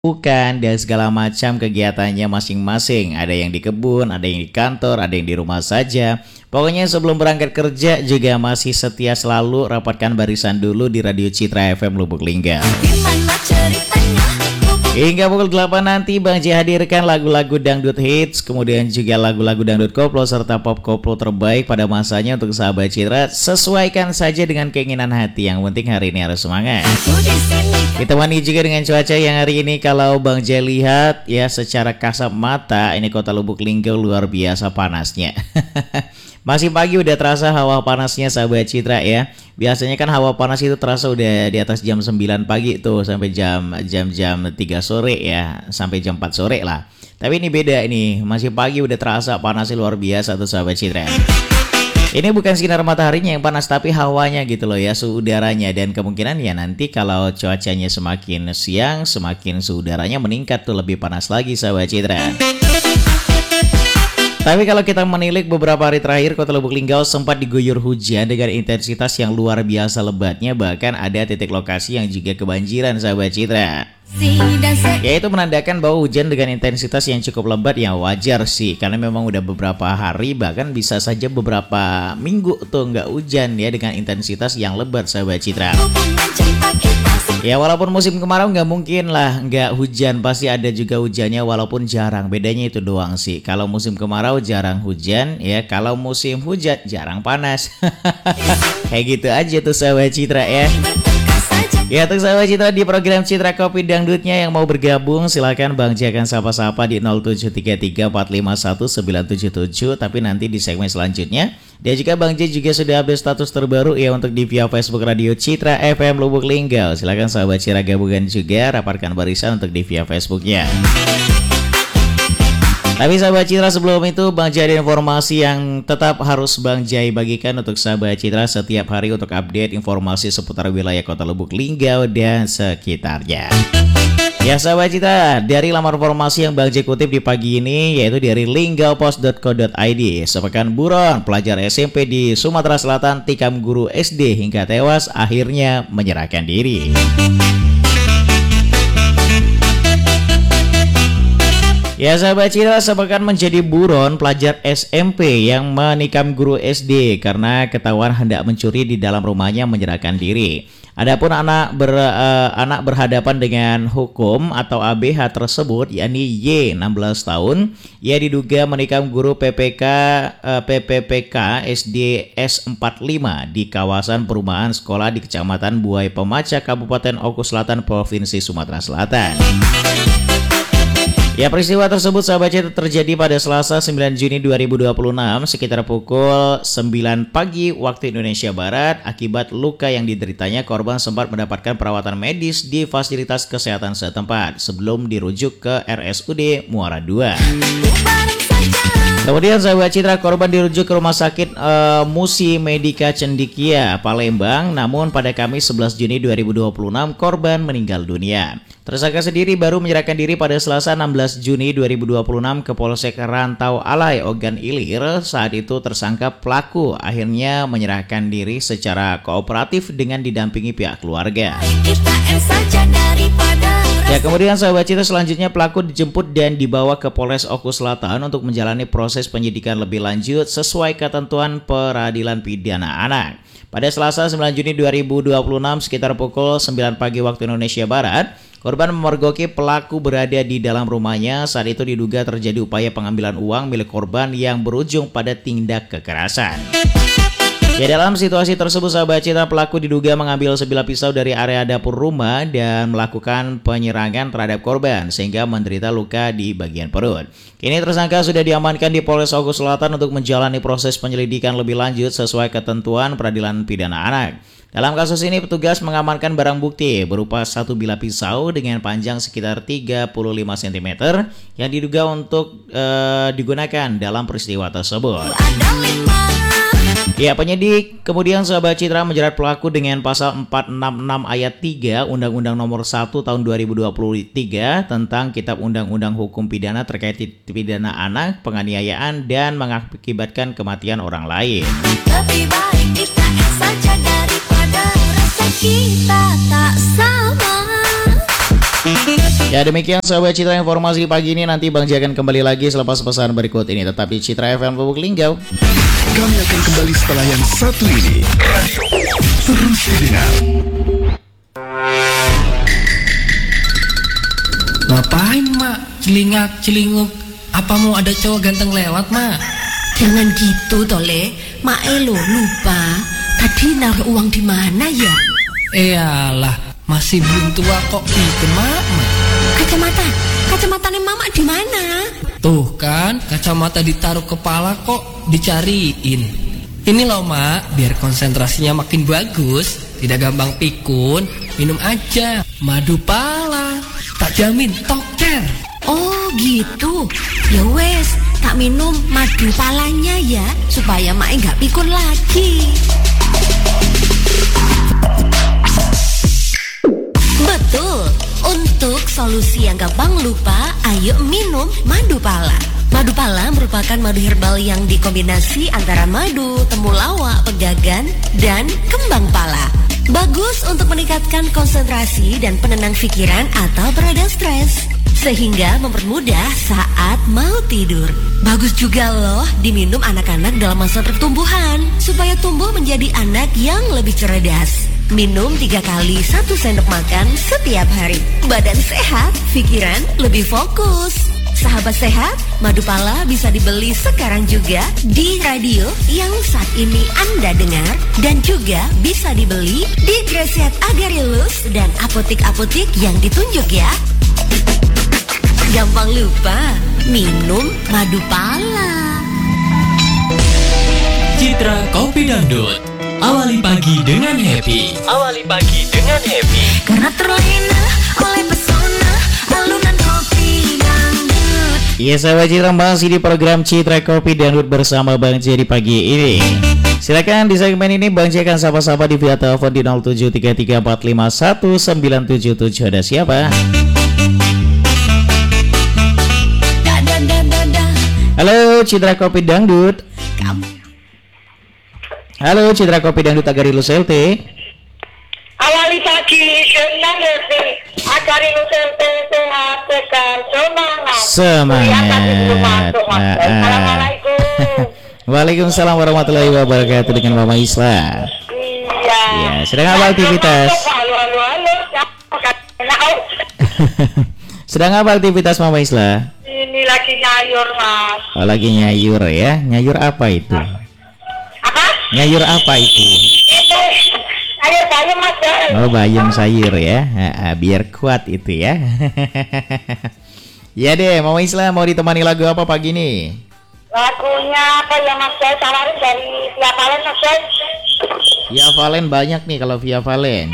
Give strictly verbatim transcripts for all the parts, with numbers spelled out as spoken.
Bukan, dan segala macam kegiatannya masing-masing. Ada yang di kebun, ada yang di kantor, ada yang di rumah saja. Pokoknya sebelum berangkat kerja juga masih setia selalu rapatkan barisan dulu di Radio Citra F M Lubuk Linggau. Hingga pukul delapan nanti Bang J hadirkan lagu-lagu dangdut hits, kemudian juga lagu-lagu dangdut koplo serta pop koplo terbaik pada masanya untuk sahabat Citra. Sesuaikan saja dengan keinginan hati, yang penting hari ini harus semangat. Ditemani juga dengan cuaca yang hari ini kalau Bang J lihat ya secara kasat mata, ini kota Lubuk Linggau luar biasa panasnya. Masih pagi udah terasa hawa panasnya sahabat Citra ya. Biasanya kan hawa panas itu terasa udah di atas jam sembilan pagi tuh sampai jam jam-jam tiga sore ya, sampai jam empat sore lah. Tapi ini beda ini, masih pagi udah terasa panasnya luar biasa tuh sahabat Citra. Ini bukan sinar mataharinya yang panas, tapi hawanya gitu loh ya, suhu udaranya. Dan kemungkinan ya nanti kalau cuacanya semakin siang, semakin suhu udaranya meningkat tuh, lebih panas lagi sahabat Citra. Tapi kalau kita menilik beberapa hari terakhir, kota Lubuk Linggau sempat diguyur hujan dengan intensitas yang luar biasa lebatnya. Bahkan ada titik lokasi yang juga kebanjiran sahabat Citra. Yaitu menandakan bahwa hujan dengan intensitas yang cukup lebat yang wajar sih. Karena memang udah beberapa hari, bahkan bisa saja beberapa minggu tuh nggak hujan ya dengan intensitas yang lebat sahabat Citra. Ya walaupun musim kemarau nggak mungkin lah nggak hujan, pasti ada juga hujannya walaupun jarang. Bedanya itu doang sih. Kalau musim kemarau jarang hujan ya, kalau musim hujan jarang panas. Kayak gitu aja tuh sahabat Citra ya. Ya untuk sahabat Citra di program Citra Kopi Dangdutnya yang mau bergabung silakan Bang J akan sapa-sapa di nol tujuh tiga tiga empat lima satu sembilan tujuh tujuh. Tapi nanti di segmen selanjutnya dia juga Bang J juga sudah update status terbaru ya untuk di via Facebook Radio Citra F M Lubuk Linggau. Silakan sahabat Citra gabungan juga, rapatkan barisan untuk di via Facebooknya. Tapi sahabat Citra sebelum itu Bang J ada informasi yang tetap harus Bang J bagikan untuk sahabat Citra setiap hari untuk update informasi seputar wilayah kota Lubuk Linggau dan sekitarnya. Ya sahabat Citra, dari laman informasi yang Bang J kutip di pagi ini yaitu dari linggaupost dot co dot i d. Sepekan buron pelajar S M P di Sumatera Selatan tikam guru S D hingga tewas akhirnya menyerahkan diri. Ya sahabat Citra, sepekan menjadi buron pelajar S M P yang menikam guru S D karena ketahuan hendak mencuri di dalam rumahnya menyerahkan diri. Adapun anak ber, uh, anak berhadapan dengan hukum atau A B H tersebut yakni Y enam belas tahun. Ia diduga menikam guru P P K uh, P P P K S D S empat puluh lima di kawasan perumahan sekolah di Kecamatan Buai Pemaca, Kabupaten Oku Selatan, Provinsi Sumatera Selatan. Ya peristiwa tersebut sahabat Citra terjadi pada Selasa sembilan Juni dua ribu dua puluh enam sekitar pukul sembilan pagi waktu Indonesia Barat. Akibat luka yang dideritanya, korban sempat mendapatkan perawatan medis di fasilitas kesehatan setempat sebelum dirujuk ke R S U D Muara dua. Kemudian sahabat Citra, korban dirujuk ke Rumah Sakit uh, Musi Medika Cendikia, Palembang. Namun pada Kamis sebelas Juni dua ribu dua puluh enam korban meninggal dunia. Tersangka sendiri baru menyerahkan diri pada Selasa enam belas Juni dua ribu dua puluh enam ke Polsek Rantau Alai, Ogan Ilir. Saat itu tersangka pelaku akhirnya menyerahkan diri secara kooperatif dengan didampingi pihak keluarga. Ya kemudian sahabat Citra, selanjutnya pelaku dijemput dan dibawa ke Polres Oku Selatan untuk menjalani proses penyidikan lebih lanjut sesuai ketentuan peradilan pidana anak. Pada Selasa sembilan Juni dua ribu dua puluh enam sekitar pukul sembilan pagi waktu Indonesia Barat, korban memergoki pelaku berada di dalam rumahnya. Saat itu diduga terjadi upaya pengambilan uang milik korban yang berujung pada tindak kekerasan. Ya dalam situasi tersebut sahabat Citra, pelaku diduga mengambil sebilah pisau dari area dapur rumah dan melakukan penyerangan terhadap korban sehingga menderita luka di bagian perut. Kini tersangka sudah diamankan di Polres Oku Selatan untuk menjalani proses penyelidikan lebih lanjut sesuai ketentuan peradilan pidana anak. Dalam kasus ini petugas mengamankan barang bukti berupa satu bilah pisau dengan panjang sekitar tiga puluh lima sentimeter yang diduga untuk uh, digunakan dalam peristiwa tersebut. Ya penyidik kemudian sahabat Citra menjerat pelaku dengan pasal empat enam enam ayat tiga Undang-Undang Nomor satu Tahun dua ribu dua puluh tiga tentang Kitab Undang-Undang Hukum Pidana terkait pidana anak, penganiayaan dan mengakibatkan kematian orang lain. Lebih baik kita saja daripada rasa kita tak sama. Ya demikian sahabat Citra informasi pagi ini, nanti Bang Ji akan kembali lagi selepas pesan berikut ini. Tetap di Citra F M Lubuk Linggau. Kami akan kembali setelah yang satu ini. Radio terus didengar. Ngapain mak? Celingak celinguk. Apa mau ada cowok ganteng lewat mak? Jangan gitu tole. Mak Elo lupa. Tadi naruh uang di mana ya? Eyalah, masih belum tua kok ikut mak. Kacamata, kacamatanya mama di mana? Tuh kan, kacamata ditaruh kepala kok dicariin. Ini loh mak, biar konsentrasinya makin bagus, tidak gampang pikun, minum aja madu pala. Tak jamin toker. Oh gitu. Ya wes, tak minum madu palanya ya, supaya mak nggak pikun lagi. Betul. Untuk solusi yang gampang lupa, ayo minum madu pala. Madu pala merupakan madu herbal yang dikombinasi antara madu, temulawak, pegagan, dan kembang pala. Bagus untuk meningkatkan konsentrasi dan penenang pikiran atau berada stres, sehingga mempermudah saat mau tidur. Bagus juga loh diminum anak-anak dalam masa pertumbuhan, supaya tumbuh menjadi anak yang lebih cerdas. Minum tiga kali satu sendok makan setiap hari. Badan sehat, pikiran lebih fokus. Sahabat sehat, madu pala bisa dibeli sekarang juga di radio yang saat ini Anda dengar, dan juga bisa dibeli di Graciat Agarilus dan apotik-apotik yang ditunjuk ya. Gampang lupa, minum madu pala. Citra Kopi Dangdut. Awali pagi dengan happy. Awali pagi dengan happy. Karena terlena oleh pesona alunan kopi dangdut. Iya sahabat Citra, masih di program Citra Kopi Dangdut bersama Bang Ji di pagi ini. Silakan di segmen ini Bang Ji akan sapa-sapa di via telepon di nol tujuh tiga tiga empat lima satu sembilan tujuh tujuh. Ada siapa? Da, da, da, da, da. Halo Citra Kopi Dangdut. Kamu. Halo Citra Kopi Dangdut Agarilus L T. Awali pagi dengan lebih Agarilus L T sehat segar semangat. Semangat. Assalamualaikum. Waalaikumsalam warahmatullahi wabarakatuh, dengan Mama Isla. Iya. Ya, sedang apa aktivitas? Halo halo halo. Sedang apa aktivitas Mama Isla? Ini lagi nyayur mas. Oh, lagi nyayur ya. Nyayur apa itu? Apa? Nyayur apa itu? Itu sayur bayam mas. Oh, bayam sayur ya. Ha, biar kuat itu ya. Ya deh, Mama Isla mau ditemani lagu apa pagi ini? Lagunya apa ya mas? Saya tawarin dari Via Valen mas. Via Valen banyak nih kalau Via Valen.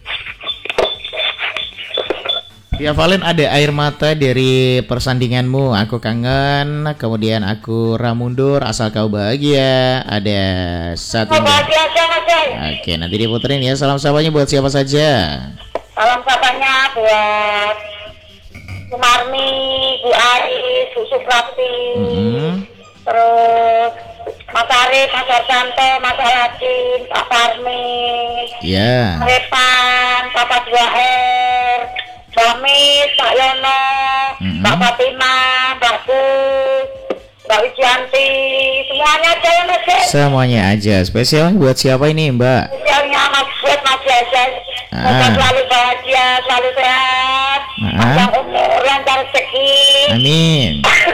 Via Valen ada Air Mata dari Persandinganmu, Aku Kangen, kemudian Aku Ramundur, Asal Kau Bahagia, ada satu. Oh, bahagia aja mas. Oke, nanti diputerin ya. Salam sapanya buat siapa saja? Salam sapanya buat Sumarmi, Bu Aris, Bu Suprapti, Mm-hmm. terus Mas Arif, Mas Arsanto, Mas Aladin, Pak Parmi, Ya. Repan, Papa dua R, Mbak Mis, Pak Yono, Mm-hmm. Mbak Fatima, Mbak Gus, Mbak Wijanti, semuanya aja ya mas. Semuanya aja. Spesial buat siapa ini, Mbak? Spesialnya mas buat Mas Yeses, semoga Ah. selalu bahagia, selalu sehat, Ah. panjang umur, lancar rezeki. Amin.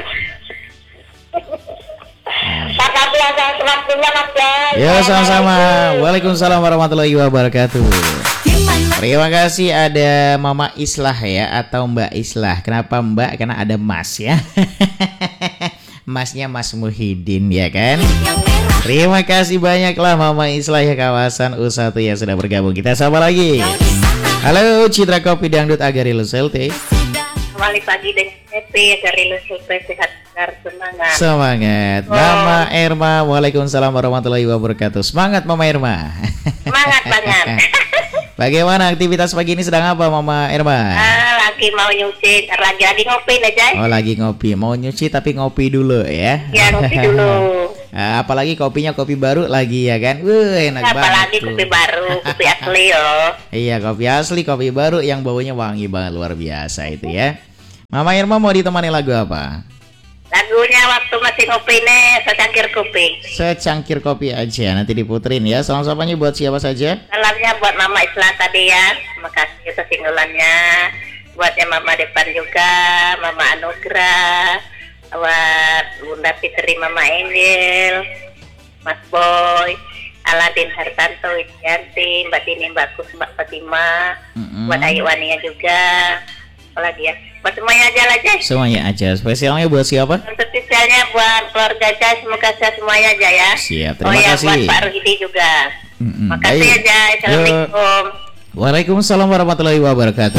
Makasih atas waktunya mas. Ya, sama-sama. Waalaikumsalam warahmatullahi wabarakatuh. Terima kasih, ada Mama Islah ya, atau Mbak Islah. Kenapa Mbak? Karena ada Mas ya. Masnya Mas Muhyiddin ya kan. Terima kasih banyaklah Mama Islah ya, kawasan U satu yang sudah bergabung. Kita sapa lagi. Halo Citra Kopi Dangdut Agarilus L T. Kembali pagi dengan happy, Agarilus supaya sehat segar semangat. Semangat Mama Erma. Waalaikumsalam warahmatullahi wabarakatuh. Semangat Mama Erma. Semangat banget. Bagaimana aktivitas pagi ini, sedang apa Mama Erma? Ah, lagi mau nyuci, ntar lagi lagi ngopi aja. Oh, lagi ngopi. Mau nyuci tapi ngopi dulu ya. Ya ngopi dulu. Nah, apalagi kopinya kopi baru lagi ya kan. Wuh, enak Apalagi banget. Apalagi kopi baru, kopi asli loh. Iya, kopi asli, kopi baru yang baunya wangi banget, luar biasa itu ya. Mama Irma mau ditemani lagu apa? Lagunya waktu masih ngopi nih, secangkir kopi. Secangkir kopi aja, nanti diputerin ya. Salam-salamnya buat siapa saja? Salamnya buat Mama Islam tadi ya. Terima kasih atas singgulannya. Buat yang Mama Depan juga, Mama Anugrah, buat Bunda Fitri, Mama Angel, Mas Boy, Aladin Hartanto, Widianti, Mbak Dini, Mbak Kus, Mbak Fatima, mm-hmm. buat Ayu Wania juga. Apalagi ya, buat semuanya aja lah Jay. Semuanya aja, spesialnya buat siapa? Untuk spesialnya buat keluarga Jay, semoga sehat semuanya aja ya. Siap, terima oh, ya, kasih. buat Pak Ruhidi juga. Mm-mm. Makasih ya Jay, Assalamualaikum. Waalaikumsalam warahmatullahi wabarakatuh.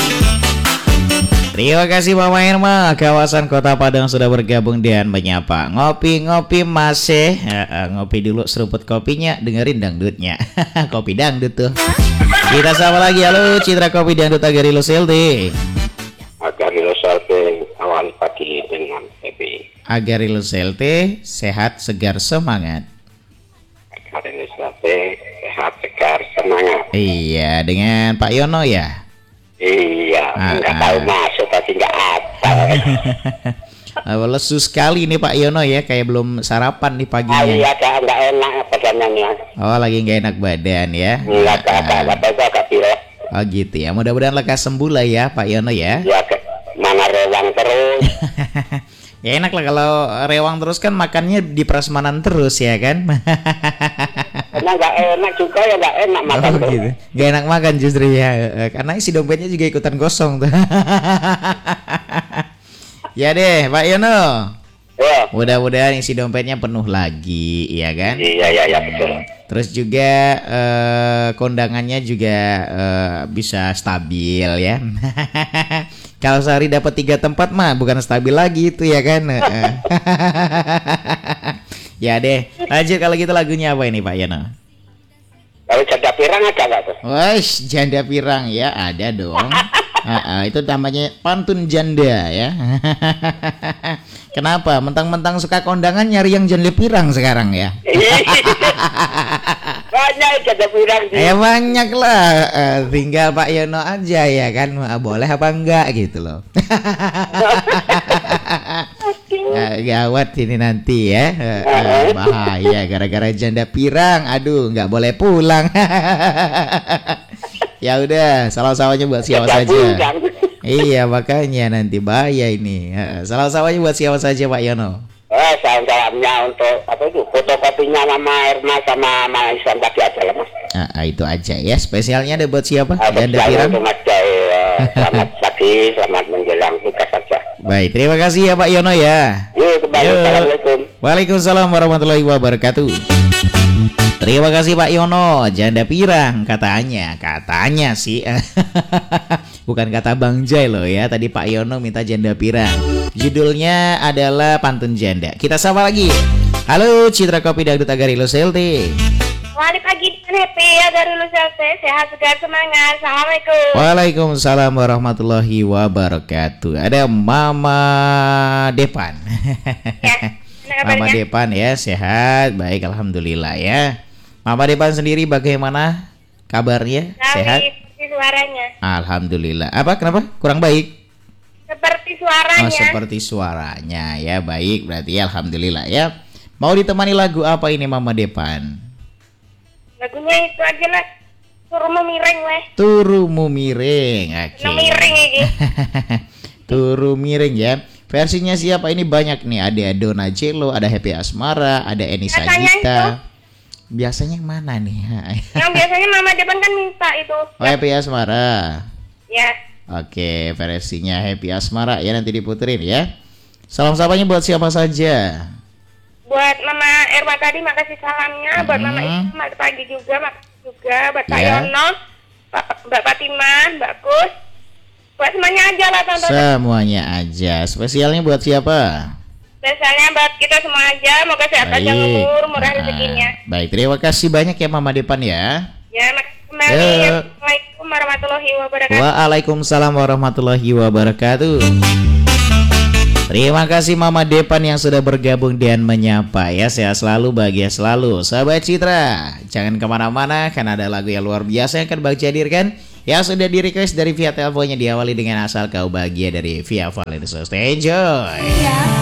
Terima kasih Mama Irma, kawasan Kota Padang sudah bergabung dan menyapa. Ngopi-ngopi masih, ya, ngopi dulu seruput kopinya, dengerin dangdutnya. Kopi dangdut tuh. Kita sama lagi, halo Citra Kopi Dangdut Agari Luselti. Agari Luselti, awal pagi dengan happy. Agari Luselti, sehat, segar, semangat. Agari Luselti, sehat, segar, semangat. Iya, dengan Pak Yono ya? Iya, ah, nggak ah. tahu masuk tapi nggak apa. Lesu sekali nih Pak Yono ya, kayak belum sarapan nih paginya. Ah, iya, nggak enak badannya. Oh, lagi nggak enak badan ya? Nggak agak agak agak pilek. Oh gitu ya, mudah-mudahan lekas sembuh lah ya Pak Yono ya. Ya, mana rewang terus. Ya enak lah kalau rewang terus kan makannya di prasmanan terus ya kan. Karena nggak enak juga ya nggak enak makan Oh, tuh. gitu. Gak enak makan justru ya, karena isi dompetnya juga ikutan kosong tuh. Ya deh Pak Yono. Ya. Mudah-mudahan isi dompetnya penuh lagi, ya kan? Iya, iya, iya betul. Terus juga eh, kondangannya juga eh, bisa stabil ya. Kalau sehari dapat tiga tempat mah bukan stabil lagi itu ya kan? Ya deh, lanjut kalau gitu lagunya apa ini Pak Yono? Kalau janda pirang ada nggak tuh? Wah, janda pirang ya ada dong. Ah, ah, itu namanya pantun janda ya. Kenapa? Mentang-mentang suka kondangan nyari yang janda pirang sekarang ya? Banyak janda pirang sih. Ya banyak lah. Uh, tinggal Pak Yono aja ya kan, boleh apa enggak gitu loh. Nah, gawat ini nanti ya, uh, uh, bahaya gara-gara janda pirang. Aduh, nggak boleh pulang. Ya udah, salam-salamnya buat siapa saja. Iya, makanya nanti bahaya ini. Salam-salamnya buat siapa saja Pak Yono. Eh, salam-salamnya untuk apa itu? Fotokopinya Mama Irma sama Mama Islam tadi aja lah Mas. Nah, itu aja ya. Spesialnya ada buat siapa? Ah, Janda pirang. untuk Mas Jai, eh, selamat pagi, selamat menjelang buka saja. Baik, terima kasih ya Pak Yono ya. Yuk, kembali. Yuk. Assalamualaikum. Waalaikumsalam warahmatullahi wabarakatuh. Terima kasih Pak Yono, janda pirang katanya, katanya sih. Bukan kata Bang Jai loh ya, tadi Pak Yono minta janda pirang. Judulnya adalah Pantun Janda. Kita sapa lagi. Halo Citra Kopi Dangdut Agari Luselti. Selamat pagi dengan happy ya dari Luselti, sehat segar semangat. Assalamualaikum. Waalaikumsalam warahmatullahi wabarakatuh. Ada Mama Depan. Ya, Mama Depan ya, sehat, baik alhamdulillah ya. Mama Depan sendiri bagaimana kabarnya? Sehat? Seperti suaranya. Alhamdulillah. Apa kenapa? Kurang baik? Seperti suaranya. Oh, seperti suaranya ya, baik berarti ya, alhamdulillah ya. Mau ditemani lagu apa ini Mama Depan? Lagunya itu aja lah. Turumu miring weh. Turumu miring. Oke. Okay. Miring ini. Turu miring ya. Versinya siapa ini banyak nih. Ada Dona Jello, ada Happy Asmara, ada Eni Sagita. Biasanya yang mana nih? Yang biasanya Mama Depan kan minta itu. Oh, Happy Asmara. Ya. Oke, versinya Happy Asmara ya, nanti diputerin ya. Salam sapanya buat siapa saja? Buat Mama Irma tadi makasih salamnya, hmm. buat Mama Isma selamat pagi juga, makasih juga buat Pak ya. Yono, Mbak Fatima, Mbak Kus. Buat semuanya aja lah tonton. Semuanya aja. Spesialnya buat siapa? Spesialnya buat kita semua aja, moga sehat aja umur, murah nah, rezekinya. Baik, terima kasih banyak ya Mama Depan ya. Ya, makasih kembali. Ya. Assalamualaikum warahmatullahi wabarakatuh. Waalaikumsalam warahmatullahi wabarakatuh. Terima kasih Mama Depan yang sudah bergabung dan menyapa ya. Sehat selalu, bahagia selalu. Sahabat Citra, jangan kemana-mana karena ada lagu yang luar biasa yang akan Bang hadirkan, yang sudah di request dari via teleponnya, diawali dengan Asal Kau Bahagia dari Via Valen. So stay enjoy.